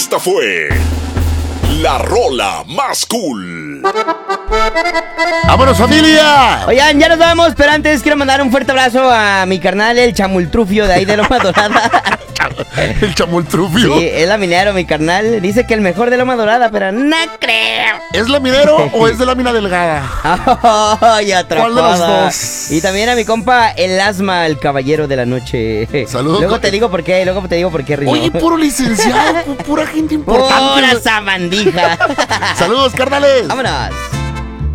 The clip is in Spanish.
Esta fue la rola más cool. ¡Vámonos, familia! Oigan, ya nos vamos, pero antes quiero mandar un fuerte abrazo a mi carnal, el Chamultrufio de ahí de Loma Dorada. El Chamultrufio. Sí, es laminero, mi carnal. Dice que el mejor de Loma Dorada, pero no creo. ¿Es laminero o es de lámina delgada? Ay, ¿Cuál de los dos? Y también a mi compa, el Asma, el caballero de la noche. Saludos. Luego te digo por qué, Rino. Oye, puro licenciado, pura gente importante. Pura sabandija. Saludos, carnales. Vámonos.